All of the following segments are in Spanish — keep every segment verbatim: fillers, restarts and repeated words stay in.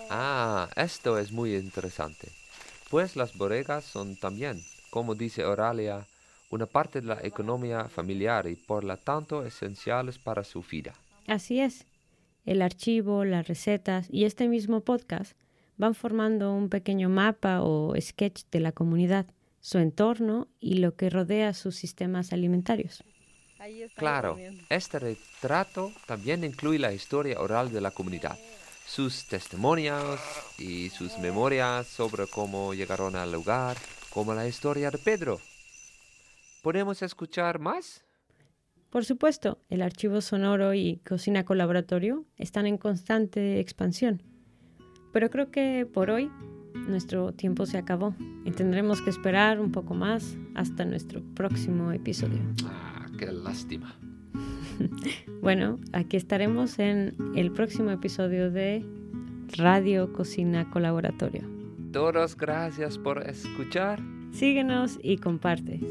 Ah, esto es muy interesante. Pues las bodegas son también, como dice Oralia, una parte de la economía familiar y por lo tanto esenciales para su vida. Así es. El archivo, las recetas y este mismo podcast van formando un pequeño mapa o sketch de la comunidad, su entorno y lo que rodea sus sistemas alimentarios. Claro, este retrato también incluye la historia oral de la comunidad, sus testimonios y sus memorias sobre cómo llegaron al lugar, como la historia de Pedro. ¿Podemos escuchar más? Por supuesto, el archivo sonoro y Cocina Colaboratorio están en constante expansión. Pero creo que por hoy nuestro tiempo se acabó y tendremos que esperar un poco más hasta nuestro próximo episodio. Ah, qué lástima. Bueno, aquí estaremos en el próximo episodio de Radio Cocina Colaboratorio. Todos gracias por escuchar. Síguenos y comparte.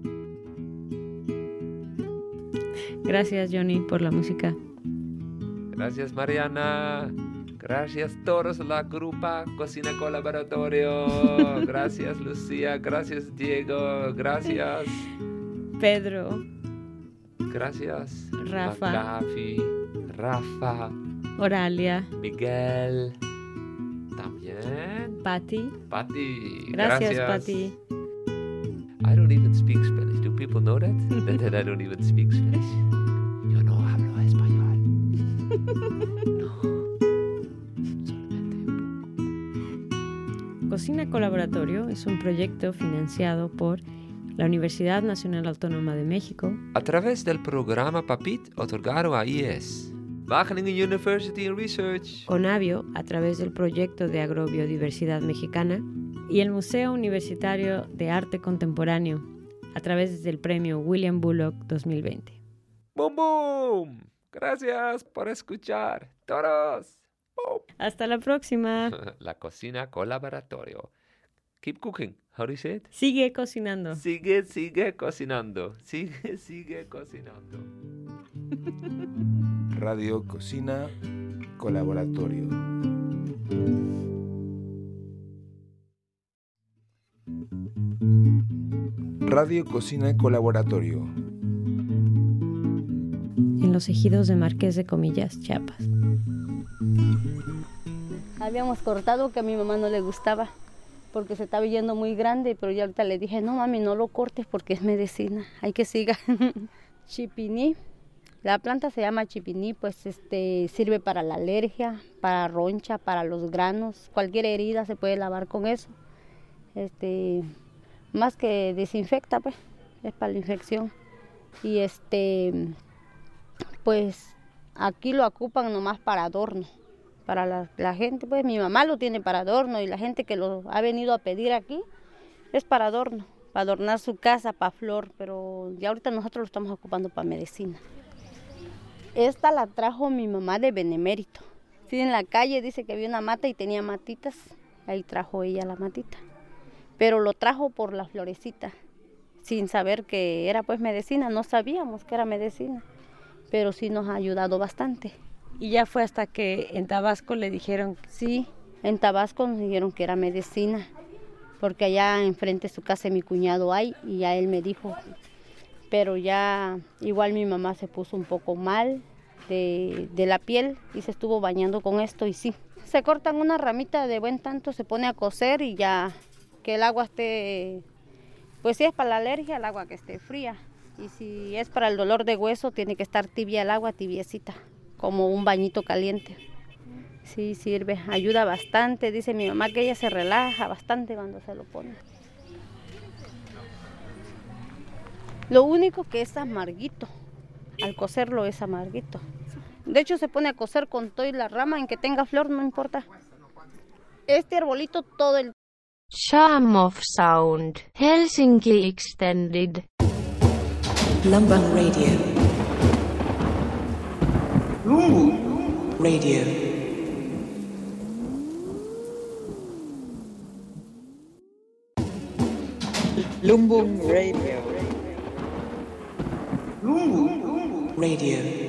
Gracias, Johnny, por la música. Gracias, Mariana. Gracias todos la grupa Cocina Colaboratorio. Gracias, Lucía. Gracias, Diego. Gracias, Pedro. Gracias, Rafa. Macafi, Rafa. Oralia. Miguel. También. Patti. Patti. Gracias, Gracias. Patti. I don't even speak Spanish. Do people know that? that? That I don't even speak Spanish. Yo no hablo español. No. Solamente un poco. Cocina Colaboratorio es un proyecto financiado por la Universidad Nacional Autónoma de México A través del programa PAPIT otorgado a I E S. Wageningen University and Research. ONAVIO a través del proyecto de agrobiodiversidad mexicana y el Museo Universitario de Arte Contemporáneo a través del premio William Bullock dos mil veinte. ¡Boom, boom! Gracias por escuchar, todos. Boom. Hasta la próxima. La Cocina Colaboratorio. Keep cooking. How do you say it? Sigue cocinando. Sigue, sigue cocinando. Sigue, sigue cocinando. Radio Cocina Colaboratorio. Radio Cocina Colaboratorio. En los ejidos de Marqués de Comillas, Chiapas. Habíamos cortado que a mi mamá no le gustaba porque se estaba yendo muy grande, pero yo ahorita le dije, no mami, no lo cortes porque es medicina, hay que siga. Chipiní, la planta se llama chipiní, pues este sirve para la alergia, para roncha, para los granos, cualquier herida se puede lavar con eso. Este, más que desinfecta, pues, es para la infección. Y este, pues aquí lo ocupan nomás para adorno. Para la, la gente, pues mi mamá lo tiene para adorno y la gente que lo ha venido a pedir aquí es para adorno, para adornar su casa, para flor, pero ya ahorita nosotros lo estamos ocupando para medicina. Esta la trajo mi mamá de Benemérito. Sí, en la calle dice que había una mata y tenía matitas, ahí trajo ella la matita, pero lo trajo por la florecita, sin saber que era pues medicina, no sabíamos que era medicina, pero sí nos ha ayudado bastante. Y ya fue hasta que en Tabasco le dijeron... Sí, en Tabasco nos dijeron que era medicina, porque allá enfrente de su casa mi cuñado hay, y ya él me dijo, pero ya igual mi mamá se puso un poco mal de, de la piel y se estuvo bañando con esto y sí. Se cortan una ramita de buen tanto, se pone a cocer y ya que el agua esté, pues si es para la alergia, el agua que esté fría, y si es para el dolor de hueso, tiene que estar tibia el agua, tibiecita, como un bañito caliente. Sí, sirve, ayuda bastante. Dice mi mamá que ella se relaja bastante cuando se lo pone. Lo único que es amarguito, al cocerlo es amarguito. De hecho se pone a cocer con todo y la rama, en que tenga flor, no importa. Este arbolito todo el... Charm of Sound, Helsinki Extended. Lumbung Radio. Lumbung Radio. Lumbung Radio. Lumbung Radio.